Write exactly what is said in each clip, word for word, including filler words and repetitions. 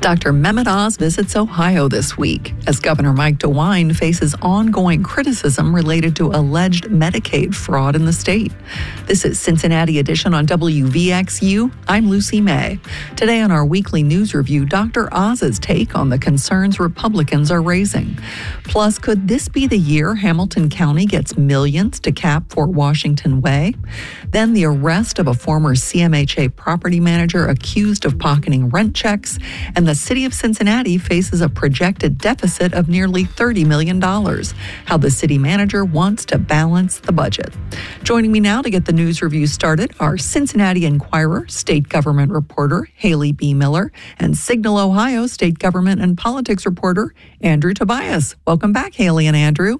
Doctor Mehmet Oz visits Ohio this week as Governor Mike DeWine faces ongoing criticism related to alleged Medicaid fraud in the state. This is Cincinnati Edition on W V X U. I'm Lucy May. Today on our weekly news review, Doctor Oz's take on the concerns Republicans are raising. Plus, could this be the year Hamilton County gets millions to cap Fort Washington Way? Then the arrest of a former C M H A property manager accused of pocketing rent checks, and the city of Cincinnati faces a projected deficit of nearly thirty million dollars. How the city manager wants to balance the budget. Joining me now to get the news review started are Cincinnati Enquirer state government reporter Haley B. Miller and Signal Ohio state government and politics reporter Andrew Tobias. Welcome back, Haley and Andrew.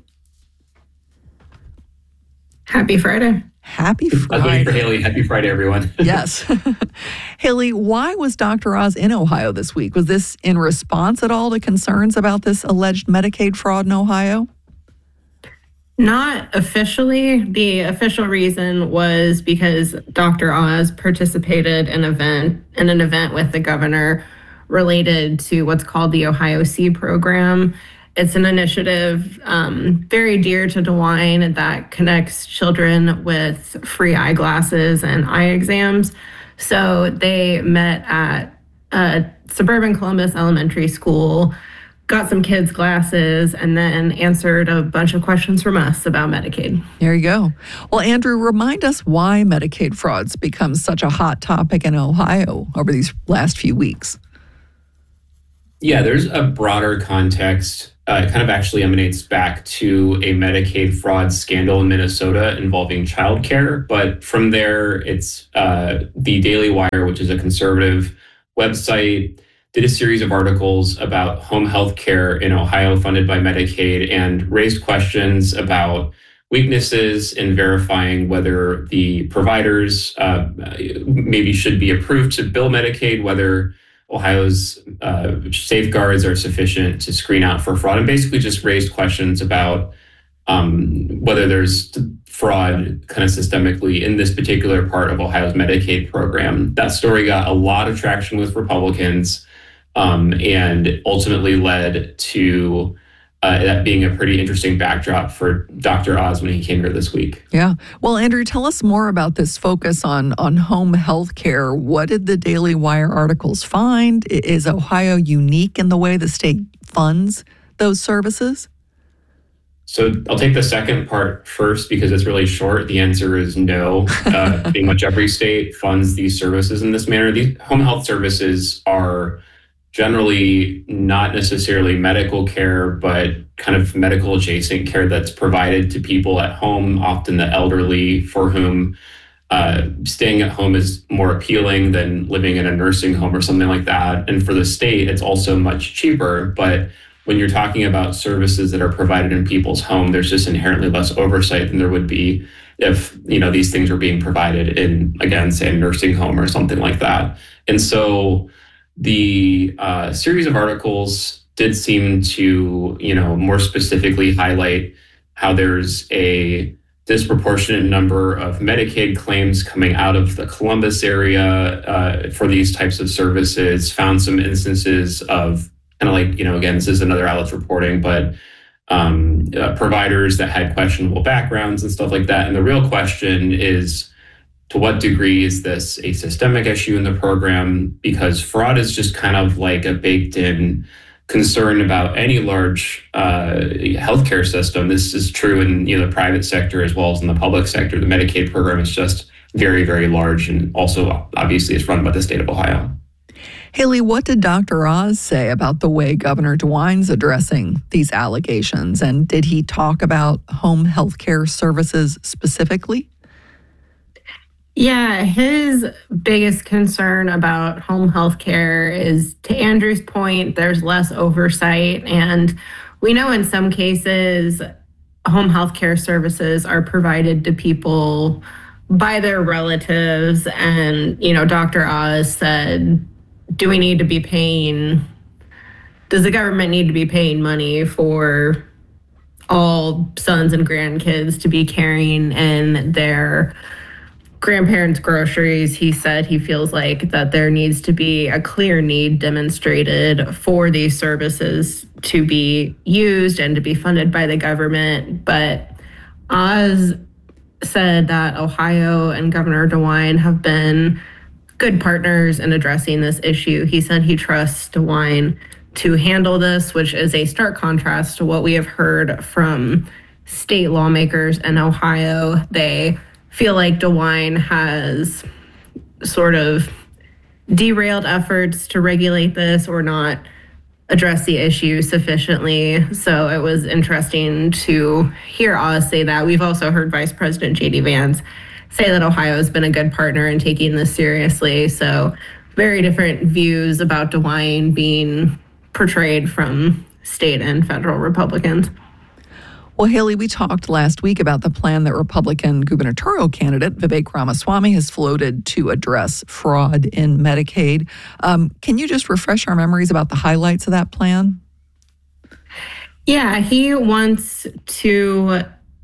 Happy Friday. Happy Friday. I was waiting for Haley. Happy Friday, everyone. Yes. Haley, why was Doctor Oz in Ohio this week? Was this in response at all to concerns about this alleged Medicaid fraud in Ohio? Not officially. The official reason was because Doctor Oz participated in, event, in an event with the governor related to what's called the Ohio Seed Program. It's an initiative um, very dear to DeWine that connects children with free eyeglasses and eye exams. So they met at a suburban Columbus elementary school, got some kids' glasses, and then answered a bunch of questions from us about Medicaid. There you go. Well, Andrew, remind us why Medicaid fraud's become such a hot topic in Ohio over these last few weeks. Yeah, there's a broader context. Uh, it kind of actually emanates back to a Medicaid fraud scandal in Minnesota involving childcare. But from there, it's uh, the Daily Wire, which is a conservative website, did a series of articles about home health care in Ohio funded by Medicaid and raised questions about weaknesses in verifying whether the providers uh, maybe should be approved to bill Medicaid, whether Ohio's uh, safeguards are sufficient to screen out for fraud, and basically just raised questions about um, whether there's fraud kind of systemically in this particular part of Ohio's Medicaid program. That story got a lot of traction with Republicans um, and ultimately led to Uh, that being a pretty interesting backdrop for Doctor Oz when he came here this week. Yeah. Well, Andrew, tell us more about this focus on, on home health care. What did the Daily Wire articles find? Is Ohio unique in the way the state funds those services? So I'll take the second part first because it's really short. The answer is no. Uh, pretty much every state funds these services in this manner. These home health services are generally not necessarily medical care, but kind of medical adjacent care that's provided to people at home, often the elderly, for whom uh, staying at home is more appealing than living in a nursing home or something like that. And for the state, it's also much cheaper. But when you're talking about services that are provided in people's home, there's just inherently less oversight than there would be if, you know, these things were being provided in, again, say, a nursing home or something like that. And so the uh, series of articles did seem to, you know, more specifically highlight how there's a disproportionate number of Medicaid claims coming out of the Columbus area uh, for these types of services, found some instances of kind of like, you know, again, this is another outlet's reporting, but um, uh, providers that had questionable backgrounds and stuff like that. And the real question is, to what degree is this a systemic issue in the program? Because fraud is just kind of like a baked in concern about any large uh, healthcare system. This is true in, you know, the private sector as well as in the public sector. The Medicaid program is just very, very large, and also obviously it's run by the state of Ohio. Haley, what did Doctor Oz say about the way Governor DeWine's addressing these allegations? And did he talk about home health care services specifically? Yeah, his biggest concern about home health care is, to Andrew's point, there's less oversight. And we know in some cases, home health care services are provided to people by their relatives. And, you know, Doctor Oz said, do we need to be paying, does the government need to be paying money for all sons and grandkids to be carrying in their grandparents' groceries, he said he feels like that there needs to be a clear need demonstrated for these services to be used and to be funded by the government. But Oz said that Ohio and Governor DeWine have been good partners in addressing this issue. He said he trusts DeWine to handle this, which is a stark contrast to what we have heard from state lawmakers in Ohio. They feel like DeWine has sort of derailed efforts to regulate this or not address the issue sufficiently. So it was interesting to hear Oz say that. We've also heard Vice President J D Vance say that Ohio has been a good partner in taking this seriously. So very different views about DeWine being portrayed from state and federal Republicans. Well, Haley, we talked last week about the plan that Republican gubernatorial candidate Vivek Ramaswamy has floated to address fraud in Medicaid. Um, can you just refresh our memories about the highlights of that plan? Yeah, he wants to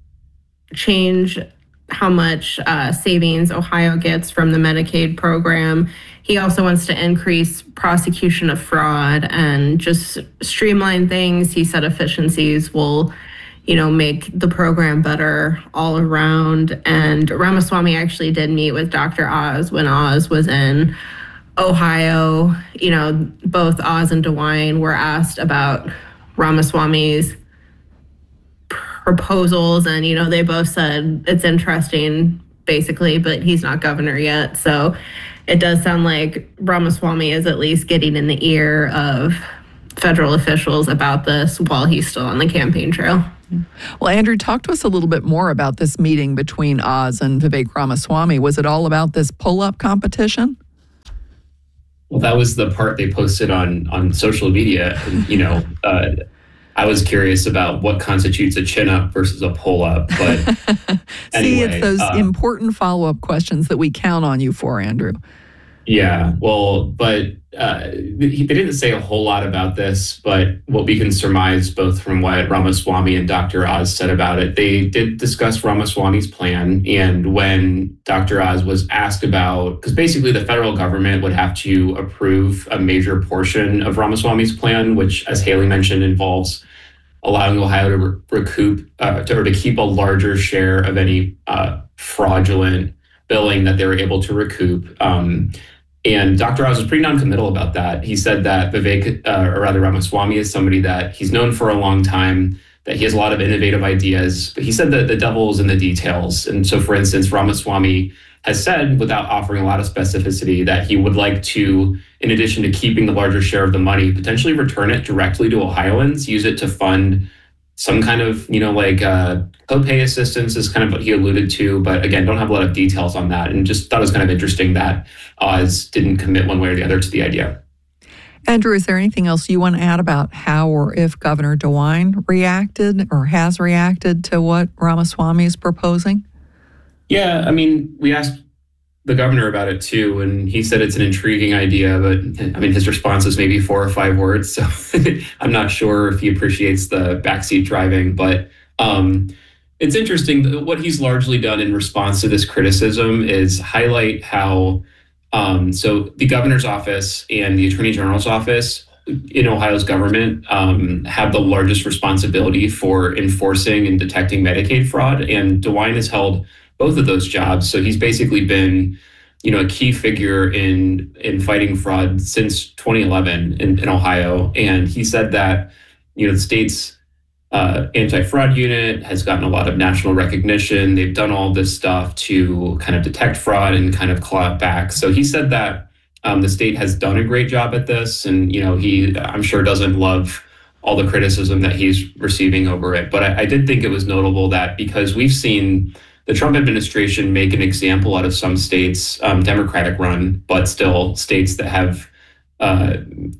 change how much uh, savings Ohio gets from the Medicaid program. He also wants to increase prosecution of fraud and just streamline things. He said efficiencies will you know, make the program better all around. And Ramaswamy actually did meet with Doctor Oz when Oz was in Ohio. You know, both Oz and DeWine were asked about Ramaswamy's proposals, and, you know, they both said it's interesting, basically, but he's not governor yet. So it does sound like Ramaswamy is at least getting in the ear of federal officials about this while he's still on the campaign trail. Well, Andrew, talk to us a little bit more about this meeting between Oz and Vivek Ramaswamy. Was it all about this pull-up competition? Well, that was the part they posted on on social media. And, you know, uh, I was curious about what constitutes a chin-up versus a pull-up. But See, anyway, it's those uh, important follow-up questions that we count on you for, Andrew. Yeah, well, but uh, they didn't say a whole lot about this, but what we can surmise both from what Ramaswamy and Doctor Oz said about it, they did discuss Ramaswamy's plan. And when Doctor Oz was asked about, because basically the federal government would have to approve a major portion of Ramaswamy's plan, which, as Haley mentioned, involves allowing Ohio to re- recoup uh, to, or to keep a larger share of any uh, fraudulent billing that they were able to recoup. Um, And Doctor Oz was pretty noncommittal about that. He said that Vivek, uh, or rather Ramaswamy, is somebody that he's known for a long time, that he has a lot of innovative ideas, but he said that the devil is in the details. And so, for instance, Ramaswamy has said, without offering a lot of specificity, that he would like to, in addition to keeping the larger share of the money, potentially return it directly to Ohioans, use it to fund some kind of, you know, like uh, copay assistance is kind of what he alluded to. But again, don't have a lot of details on that. And just thought it was kind of interesting that Oz didn't commit one way or the other to the idea. Andrew, is there anything else you want to add about how or if Governor DeWine reacted or has reacted to what Ramaswamy is proposing? Yeah, I mean, we asked the governor about it too, and he said it's an intriguing idea, but I mean, his response is maybe four or five words, so I'm not sure if he appreciates the backseat driving, but um, it's interesting. What he's largely done in response to this criticism is highlight how, um, so the governor's office and the attorney general's office in Ohio's government um, have the largest responsibility for enforcing and detecting Medicaid fraud, and DeWine has held both of those jobs. So he's basically been, you know, a key figure in in fighting fraud since twenty eleven in, in Ohio. And he said that, you know, the state's uh, anti-fraud unit has gotten a lot of national recognition. They've done all this stuff to kind of detect fraud and kind of claw it back. So he said that um, the state has done a great job at this. And, you know, he, I'm sure, doesn't love all the criticism that he's receiving over it. But I, I did think it was notable that because we've seen the Trump administration make an example out of some states, um, Democratic run, but still states that have, uh,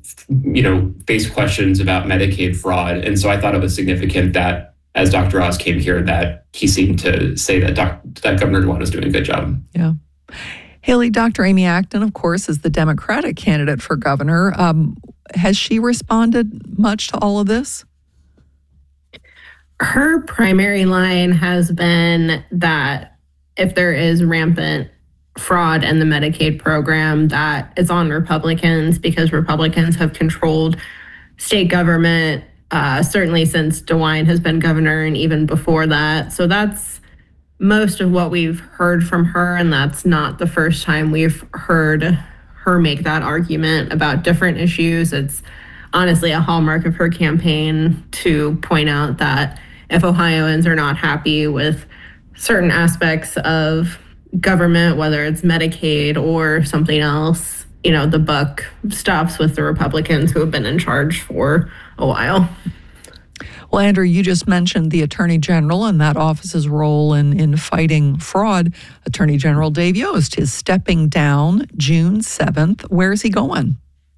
you know, faced questions about Medicaid fraud. And so I thought it was significant that as Doctor Oz came here, that he seemed to say that doc, that Governor DeWine was doing a good job. Yeah. Haley, Doctor Amy Acton, of course, is the Democratic candidate for governor. Um, has she responded much to all of this? Her primary line has been that if there is rampant fraud in the Medicaid program that is on Republicans because Republicans have controlled state government, uh, certainly since DeWine has been governor and even before that. So that's most of what we've heard from her, and that's not the first time we've heard her make that argument about different issues. It's honestly a hallmark of her campaign to point out that if Ohioans are not happy with certain aspects of government, whether it's Medicaid or something else, you know, the buck stops with the Republicans who have been in charge for a while. Well, Andrew, you just mentioned the Attorney General and that office's role in, in fighting fraud. Attorney General Dave Yost is stepping down June seventh. Where is he going?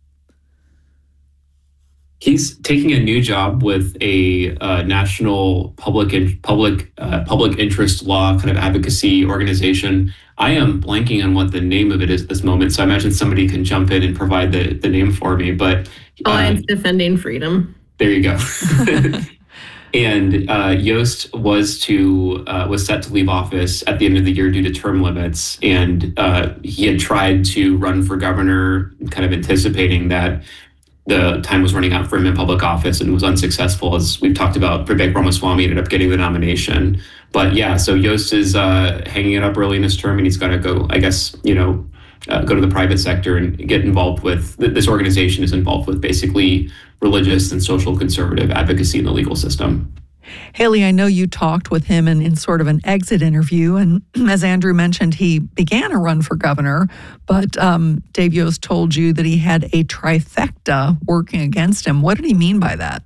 He's taking a new job with a uh, national public in, public uh, public interest law kind of advocacy organization. I am blanking on what the name of it is at this moment, so I imagine somebody can jump in and provide the, the name for me. But Alliance um, Defending Freedom. There you go. And uh, Yost was to uh, was set to leave office at the end of the year due to term limits, and uh, he had tried to run for governor, kind of anticipating that the time was running out for him in public office, and was unsuccessful. As we've talked about, Vivek Ramaswamy ended up getting the nomination. But yeah, so Yost is uh, hanging it up early in his term, and he's going to go, I guess, you know, uh, go to the private sector and get involved with, this organization is involved with basically religious and social conservative advocacy in the legal system. Haley, I know you talked with him in, in sort of an exit interview, and as Andrew mentioned, he began a run for governor, but um, Dave Yost told you that he had a trifecta working against him. What did he mean by that?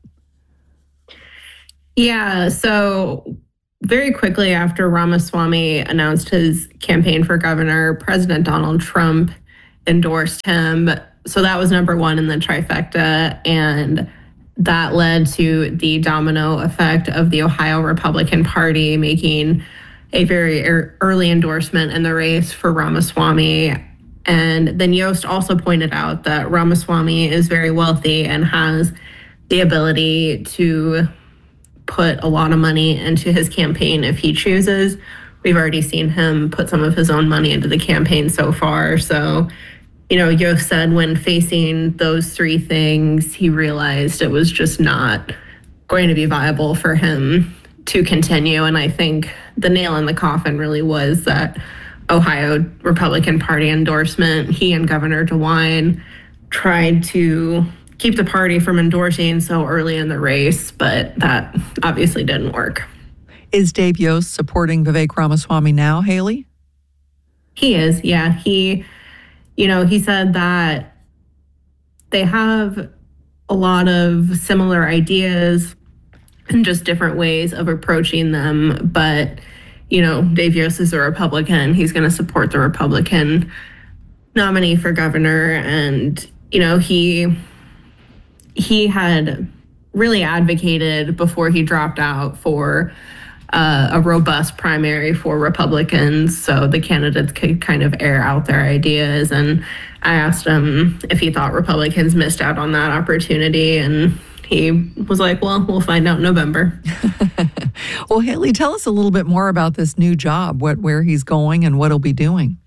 Yeah, so very quickly after Ramaswamy announced his campaign for governor, President Donald Trump endorsed him. So that was number one in the trifecta, and that led to the domino effect of the Ohio Republican Party making a very early endorsement in the race for Ramaswamy. And then Yost also pointed out that Ramaswamy is very wealthy and has the ability to put a lot of money into his campaign if he chooses. We've already seen him put some of his own money into the campaign so far. So, you know, Yost said when facing those three things, he realized it was just not going to be viable for him to continue. And I think the nail in the coffin really was that Ohio Republican Party endorsement. He and Governor DeWine tried to keep the party from endorsing so early in the race, but that obviously didn't work. Is Dave Yost supporting Vivek Ramaswamy now, Haley? He is, yeah. He, you know, he said that they have a lot of similar ideas and just different ways of approaching them. But, you know, Dave Yost is a Republican. He's going to support the Republican nominee for governor. And, you know, he he had really advocated before he dropped out for uh, a robust primary for Republicans so the candidates could kind of air out their ideas. And I asked him if he thought Republicans missed out on that opportunity, and he was like, well, we'll find out in November. Well, Haley, tell us a little bit more about this new job, what where he's going and what he'll be doing.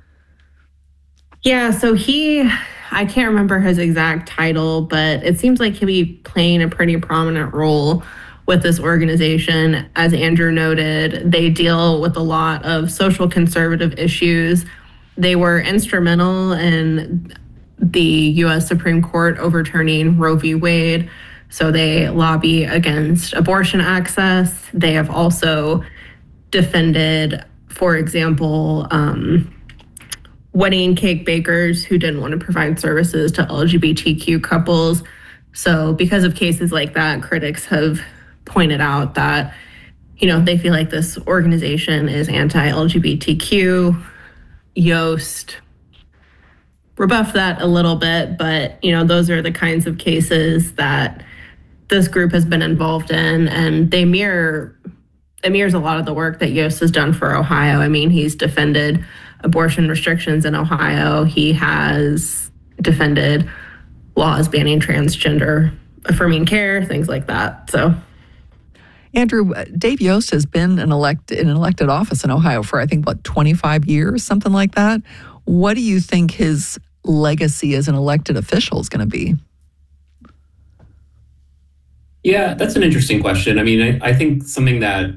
Yeah, so he, I can't remember his exact title, but it seems like he'll be playing a pretty prominent role with this organization. As Andrew noted, they deal with a lot of social conservative issues. They were instrumental in the U S Supreme Court overturning Roe v. Wade. So they lobby against abortion access. They have also defended, for example, um, wedding cake bakers who didn't want to provide services to L G B T Q couples. So because of cases like that, critics have pointed out that, you know, they feel like this organization is anti-L G B T Q. Yost rebuffed that a little bit, but, you know, those are the kinds of cases that this group has been involved in, and they mirror, it mirrors a lot of the work that Yost has done for Ohio. I mean, he's defended abortion restrictions in Ohio. He has defended laws banning transgender affirming care, things like that. So Andrew, Dave Yost has been an elect in an elected office in Ohio for, I think, what, twenty-five years, something like that. What do you think his legacy as an elected official is going to be? Yeah, that's an interesting question. I mean, I, I think something that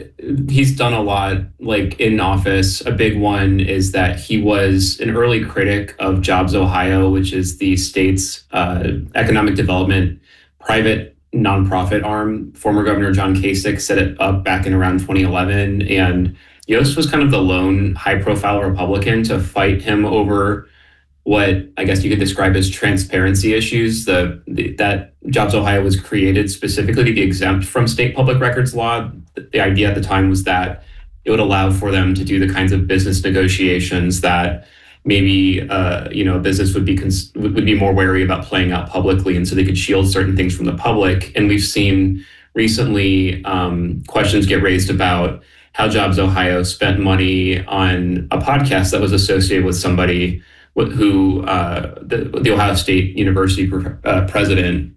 he's done a lot, like in office. A big one is that he was an early critic of Jobs Ohio, which is the state's uh, economic development private nonprofit arm. Former Governor John Kasich set it up back in around twenty eleven, and Yost was kind of the lone high-profile Republican to fight him over what I guess you could describe as transparency issues. The, the that Jobs Ohio was created specifically to be exempt from state public records law. The idea at the time was that it would allow for them to do the kinds of business negotiations that maybe uh, you know a business would be cons- would be more wary about playing out publicly, and so they could shield certain things from the public. And we've seen recently um, questions get raised about how Jobs Ohio spent money on a podcast that was associated with somebody who uh, the, the Ohio State University uh, president,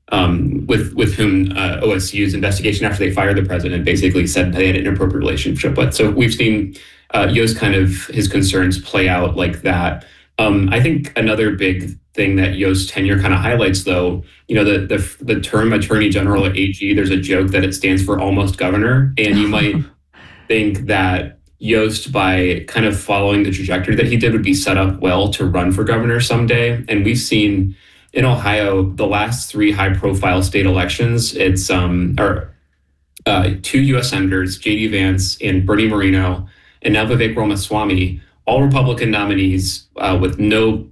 um, with with whom uh, O S U's investigation after they fired the president basically said they had an inappropriate relationship with. So we've seen uh, Yost kind of his concerns play out like that. Um, I think another big thing that Yost's tenure kind of highlights, though, you know, the, the the term Attorney General at A G, there's a joke that it stands for almost governor, and you might think that Yost, by kind of following the trajectory that he did, would be set up well to run for governor someday. And we've seen in Ohio, the last three high-profile state elections, it's um, are uh, two U S senators, J D Vance and Bernie Moreno, and now Vivek Ramaswamy, all Republican nominees uh, with no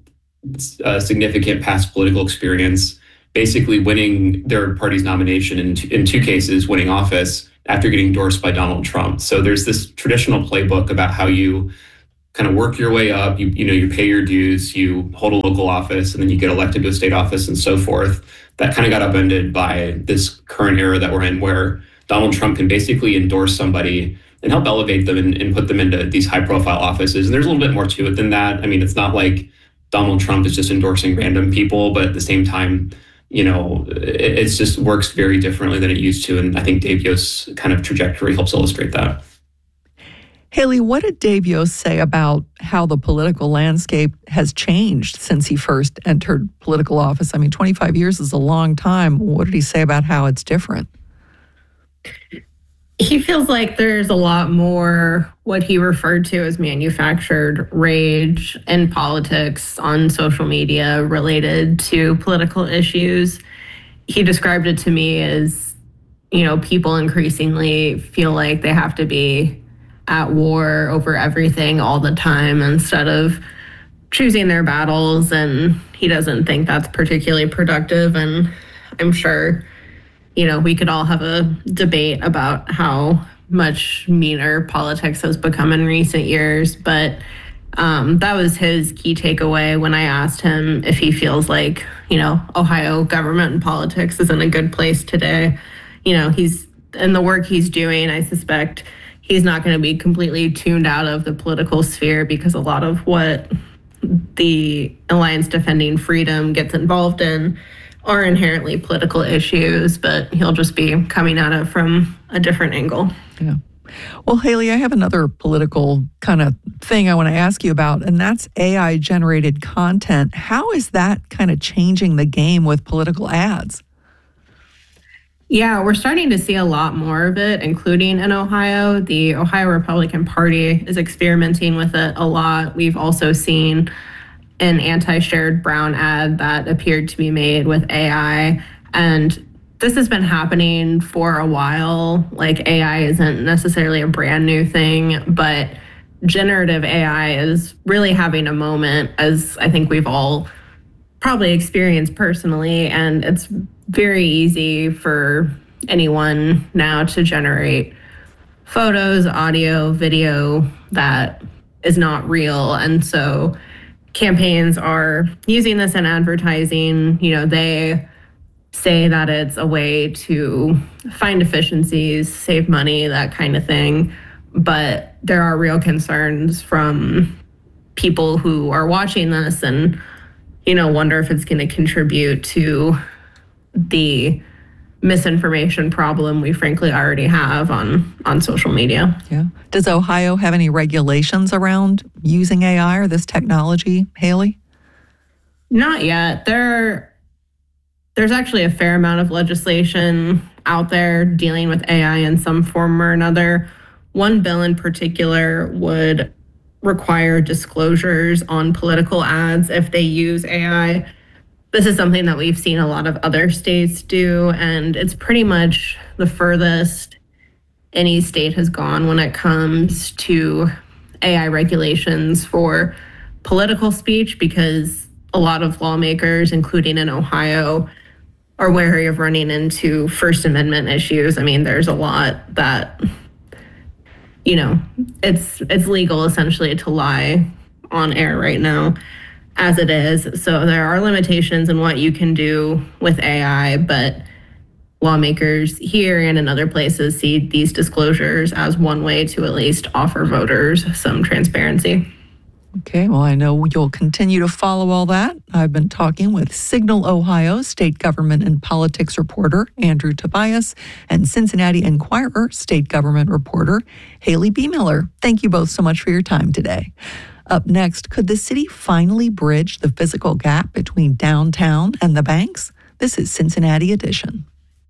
uh, significant past political experience, basically winning their party's nomination in, t- in two cases, winning office after getting endorsed by Donald Trump. So there's this traditional playbook about how you kind of work your way up. You, you know, you pay your dues, you hold a local office, and then you get elected to a state office and so forth. That kind of got upended by this current era that we're in, where Donald Trump can basically endorse somebody and help elevate them and, and put them into these high profile offices. And there's a little bit more to it than that. I mean, it's not like Donald Trump is just endorsing random people, but at the same time, you know, it it's just works very differently than it used to. And I think Dave Yost's kind of trajectory helps illustrate that. Haley, what did Dave Yost say about how the political landscape has changed since he first entered political office? I mean, twenty-five years is a long time. What did he say about how it's different? He feels like there's a lot more what he referred to as manufactured rage in politics on social media related to political issues. He described it to me as, you know, people increasingly feel like they have to be at war over everything all the time instead of choosing their battles. And he doesn't think that's particularly productive. And I'm sure, you know, we could all have a debate about how much meaner politics has become in recent years. But um, that was his key takeaway when I asked him if he feels like, you know, Ohio government and politics is in a good place today. You know, he's in the work he's doing, I suspect he's not going to be completely tuned out of the political sphere, because a lot of what the Alliance Defending Freedom gets involved in are inherently political issues, but he'll just be coming at it from a different angle. Yeah. Well, Haley, I have another political kind of thing I want to ask you about, and that's A I-generated content. How is that kind of changing the game with political ads? Yeah, we're starting to see a lot more of it, including in Ohio. The Ohio Republican Party is experimenting with it a lot. We've also seen an anti-Sherrod Brown ad that appeared to be made with A I. And this has been happening for a while. Like, A I isn't necessarily a brand new thing, but generative A I is really having a moment, as I think we've all probably experienced personally. And it's very easy for anyone now to generate photos, audio, video that is not real. And so campaigns are using this in advertising. You know, they say that it's a way to find efficiencies, save money, that kind of thing. But there are real concerns from people who are watching this and, you know, wonder if it's going to contribute to the misinformation problem we frankly already have on, on social media. Yeah. Does Ohio have any regulations around using A I or this technology, Haley? Not yet. There, there's actually a fair amount of legislation out there dealing with A I in some form or another. One bill in particular would require disclosures on political ads if they use A I. This is something that we've seen a lot of other states do, and it's pretty much the furthest any state has gone when it comes to A I regulations for political speech, because a lot of lawmakers, including in Ohio, are wary of running into First Amendment issues. I mean, there's a lot that, you know, it's it's legal essentially to lie on air right now as it is. So there are limitations in what you can do with A I, but lawmakers here and in other places see these disclosures as one way to at least offer voters some transparency. Okay, well, I know you'll continue to follow all that. I've been talking with Signal Ohio state government and politics reporter Andrew Tobias and Cincinnati Enquirer state government reporter Haley B. Miller. Thank you both so much for your time today. Up next, could the city finally bridge the physical gap between downtown and the banks? This is Cincinnati Edition.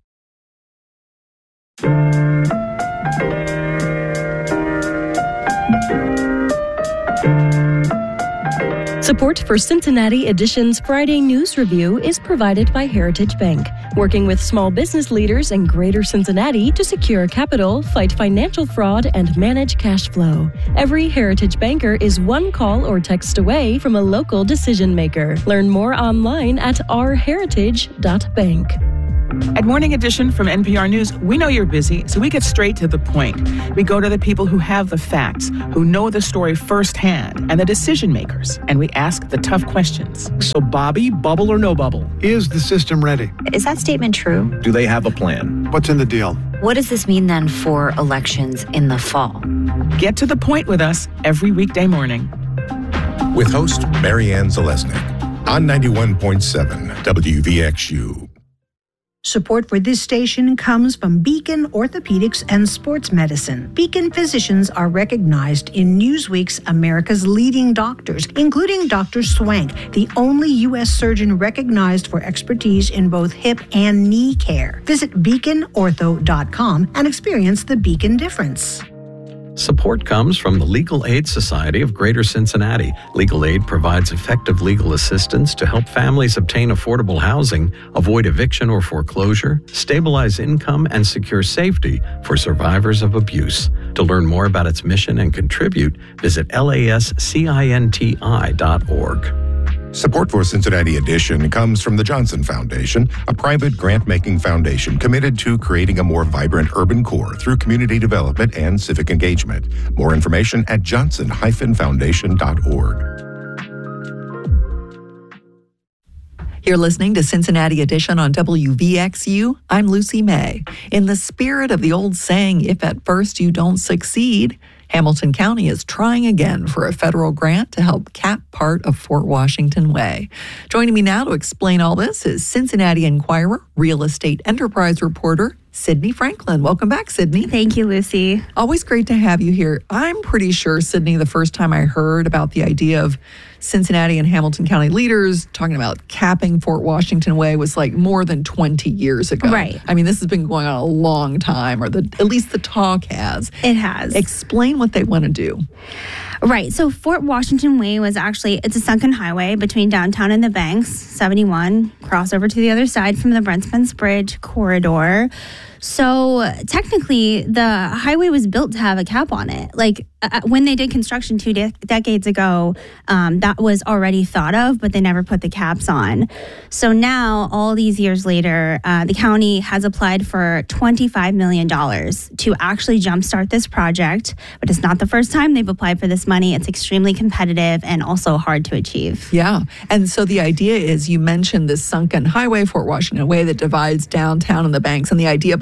Support for Cincinnati Edition's Friday News Review is provided by Heritage Bank, working with small business leaders in Greater Cincinnati to secure capital, fight financial fraud, and manage cash flow. Every Heritage banker is one call or text away from a local decision maker. Learn more online at our heritage dot bank. At Morning Edition from N P R News, we know you're busy, so we get straight to the point. We go to the people who have the facts, who know the story firsthand, and the decision makers, and we ask the tough questions. So, Bobby, bubble or no bubble? Is the system ready? Is that statement true? Do they have a plan? What's in the deal? What does this mean then for elections in the fall? Get to the point with us every weekday morning. With host Marianne Zalesnik on ninety-one point seven W V X U. Support for this station comes from Beacon Orthopedics and Sports Medicine. Beacon physicians are recognized in Newsweek's America's Leading Doctors, including Doctor Swank, the only U S surgeon recognized for expertise in both hip and knee care. Visit beacon ortho dot com and experience the Beacon difference. Support comes from the Legal Aid Society of Greater Cincinnati. Legal Aid provides effective legal assistance to help families obtain affordable housing, avoid eviction or foreclosure, stabilize income, and secure safety for survivors of abuse. To learn more about its mission and contribute, visit L A S cinti dot org. Support for Cincinnati Edition comes from the Johnson Foundation, a private grant-making foundation committed to creating a more vibrant urban core through community development and civic engagement. More information at johnson dash foundation dot org. You're listening to Cincinnati Edition on W V X U. I'm Lucy May. In the spirit of the old saying, if at first you don't succeed, Hamilton County is trying again for a federal grant to help cap part of Fort Washington Way. Joining me now to explain all this is Cincinnati Enquirer real estate enterprise reporter Sydney Franklin. Welcome back, Sydney. Thank you, Lucy. Always great to have you here. I'm pretty sure, Sydney, the first time I heard about the idea of Cincinnati and Hamilton County leaders talking about capping Fort Washington Way was like more than twenty years ago. Right. I mean, this has been going on a long time, or the at least the talk has. It has. Explain what they want to do. Right. So Fort Washington Way was actually, it's a sunken highway between downtown and the banks, seventy-one, cross over to the other side from the Brent Spence Bridge corridor. So technically, the highway was built to have a cap on it. Like uh, when they did construction two de- decades ago, um, that was already thought of, but they never put the caps on. So now, all these years later, uh, the county has applied for twenty-five million dollars to actually jumpstart this project. But it's not the first time they've applied for this money. It's extremely competitive and also hard to achieve. Yeah. And so the idea is, you mentioned this sunken highway, Fort Washington Way, that divides downtown and the banks. And the idea behind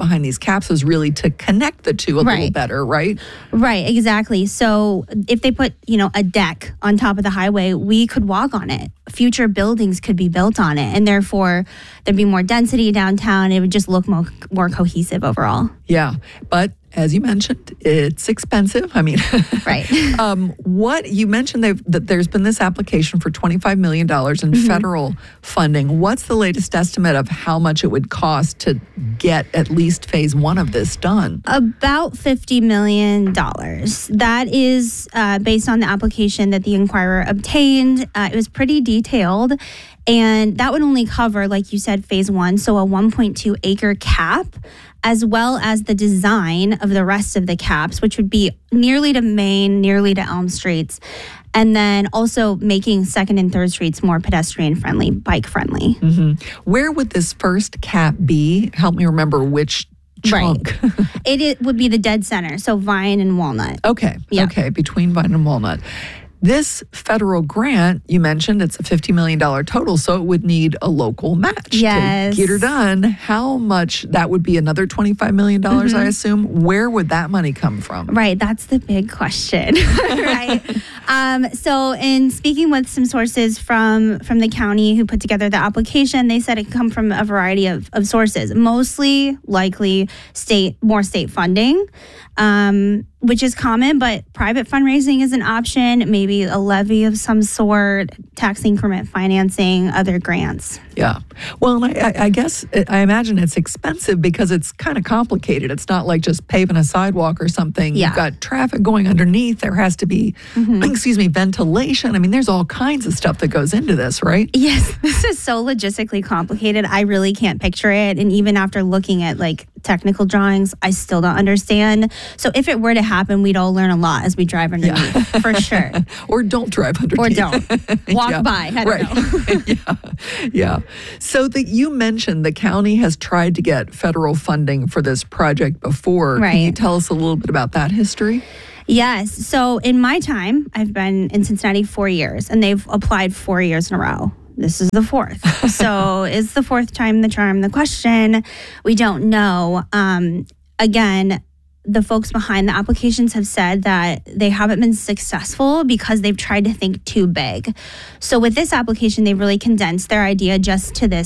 behind these caps is really to connect the two a Right. little better, right? Right, exactly. So if they put, you know, a deck on top of the highway, we could walk on it. Future buildings could be built on it, and therefore there'd be more density downtown. It would just look more, more cohesive overall. Yeah, but as you mentioned, it's expensive. I mean, right. um, what you mentioned they've- that there's been this application for twenty-five million dollars in Mm-hmm. federal funding. What's the latest estimate of how much it would cost to get at least phase one of this done? About fifty million dollars. That is uh, based on the application that the Inquirer obtained. Uh, it was pretty detailed, and that would only cover, like you said, phase one, so a one point two acre cap, as well as the design of the rest of the caps, which would be nearly to Main, nearly to Elm Streets, and then also making second and third streets more pedestrian friendly, bike friendly. Mm-hmm. Where would this first cap be? Help me remember which trunk. It, it would be the dead center, so Vine and Walnut. Okay. Yeah. Okay. Between Vine and Walnut. This federal grant, you mentioned it's a fifty million dollars total, so it would need a local match Yes. to get her done. How much? That would be another twenty-five million dollars, Mm-hmm. I assume. Where would that money come from? Right, that's the big question, right? Um, so, in speaking with some sources from from the county who put together the application, they said it could come from a variety of, of sources, mostly likely state, more state funding, um, which is common, but private fundraising is an option, maybe a levy of some sort, tax increment financing, other grants. Yeah. Well, and I, I I guess I imagine it's expensive because it's kind of complicated. It's not like just paving a sidewalk or something. Yeah. You've got traffic going underneath. There has to be, Mm-hmm. excuse me, ventilation. I mean, there's all kinds of stuff that goes into this, right? Yes, this is so logistically complicated. I really can't picture it. And even after looking at like technical drawings, I still don't understand. So if it were to happen, we'd all learn a lot as we drive underneath, for sure. Or don't drive underneath. Or don't. Walk Yeah. by. I don't right. know. yeah. Yeah. So the, you mentioned the county has tried to get federal funding for this project before. Can you Right. tell us a little bit about that history? Yes. So in my time, I've been in Cincinnati four years, and they've applied four years in a row. This is the fourth. So is the fourth time the charm? The question, we don't know. Um, again, the folks behind the applications have said that they haven't been successful because they've tried to think too big. So with this application, they really condensed their idea just to this